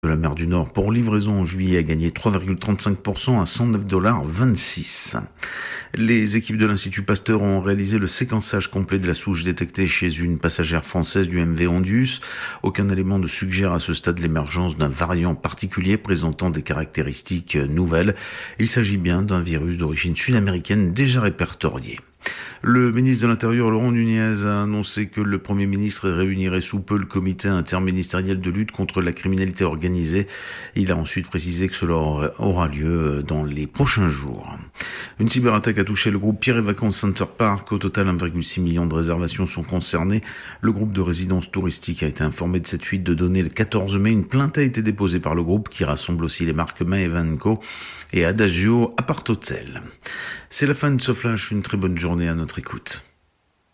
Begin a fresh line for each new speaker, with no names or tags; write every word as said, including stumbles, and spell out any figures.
de la mer du Nord pour livraison en juillet a gagné trois virgule trente-cinq pour cent à cent neuf dollars vingt-six. Les équipes de l'Institut Pasteur ont réalisé le séquençage complet de la souche détectée chez une passagère française du M V Ondius. Aucun élément ne suggère à ce stade l'émergence d'un variant particulier présentant des caractéristiques nouvelles. Il s'agit bien d'un virus d'origine sud-américaine déjà répertorié. Le ministre de l'Intérieur, Laurent Nunez, a annoncé que le Premier ministre réunirait sous peu le comité interministériel de lutte contre la criminalité organisée. Il a ensuite précisé que cela aura lieu dans les prochains jours. Une cyberattaque a touché le groupe Pierre et Vacances Center Park. Au total, un virgule six million de réservations sont concernées. Le groupe de résidences touristiques a été informé de cette fuite de données le quatorze mai. Une plainte a été déposée par le groupe qui rassemble aussi les marques Maven Co et Adagio Apart Hotel. C'est la fin de ce flash. Une très bonne journée à notre écoute.